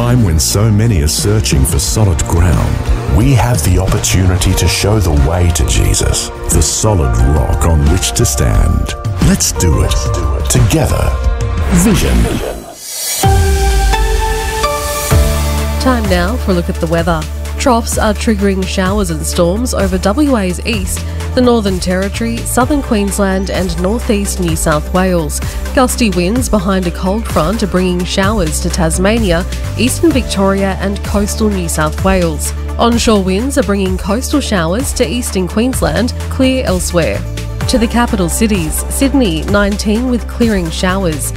time when so many are searching for solid ground, we have the opportunity to show the way to Jesus, the solid rock on which to stand. Let's do it together. Vision. Time now for a look at the weather. Troughs are triggering showers and storms over WA's east, the Northern Territory, Southern Queensland and northeast New South Wales. Gusty winds behind a cold front are bringing showers to Tasmania, eastern Victoria and coastal New South Wales. Onshore winds are bringing coastal showers to eastern Queensland, clear elsewhere. To the capital cities, Sydney 19 with clearing showers,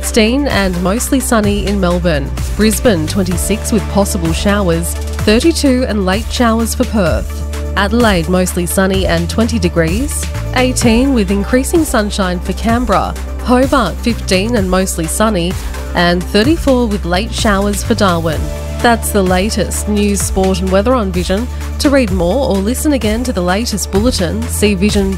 16 and mostly sunny in Melbourne, Brisbane 26 with possible showers, 32 and late showers for Perth, Adelaide mostly sunny and 20 degrees, 18 with increasing sunshine for Canberra, Hobart 15 and mostly sunny, and 34 with late showers for Darwin. That's the latest news, sport and weather on Vision. To read more or listen again to the latest bulletin, see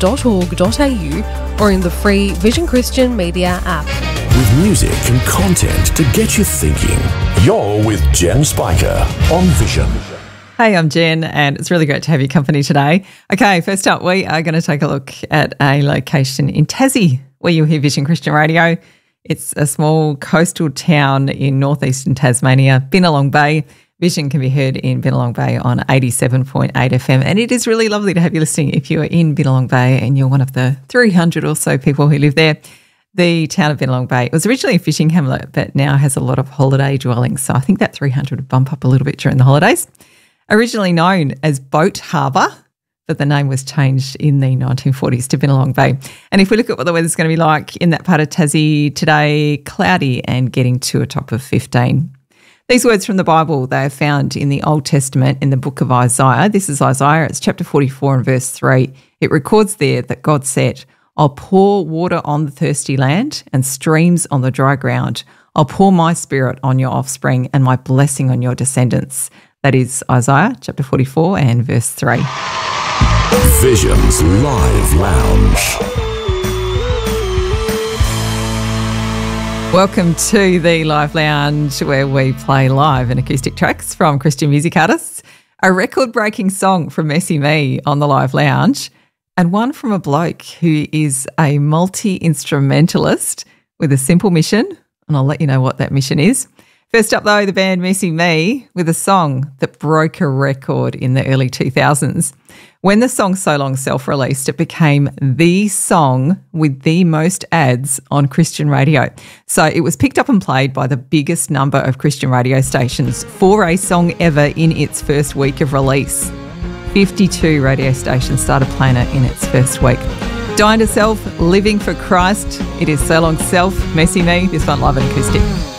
vision.org.au or in the free Vision Christian Media app. With music and content to get you thinking, you're with Jen Spiker on Vision. Hey, I'm Jen, and it's really great to have your company today. Okay, first up, we are going to take a look at a location in Tassie where you'll hear Vision Christian Radio. It's a small coastal town in northeastern Tasmania, Bennelong Bay. Vision can be heard in Bennelong Bay on 87.8 FM, and it is really lovely to have you listening if you are in Bennelong Bay and you're one of the 300 or so people who live there. The town of Bennelong Bay was originally a fishing hamlet, but now has a lot of holiday dwellings, so I think that 300 would bump up a little bit during the holidays. Originally known as Boat Harbour, but the name was changed in the 1940s to Bennelong Bay. And if we look at what the weather's going to be like in that part of Tassie today, cloudy and getting to a top of 15. These words from the Bible, they are found in the Old Testament in the book of Isaiah. This is Isaiah, it's chapter 44 and verse 3. It records there that God said, I'll pour water on the thirsty land and streams on the dry ground. I'll pour my spirit on your offspring and my blessing on your descendants. That is Isaiah chapter 44 and verse 3. Vision's Live Lounge. Welcome to the Live Lounge, where we play live and acoustic tracks from Christian music artists, a record-breaking song from Messy Me on the Live Lounge, and one from a bloke who is a multi-instrumentalist with a simple mission, and I'll let you know what that mission is. First up, though, the band Messy Me with a song that broke a record in the early 2000s. When the song So Long self-released, it became the song with the most ads on Christian radio. So it was picked up and played by the biggest number of Christian radio stations for a song ever in its first week of release. 52 radio stations started playing it in its first week. Dying to Self, Living for Christ. It is So Long Self, Messy Me, this one live and acoustic.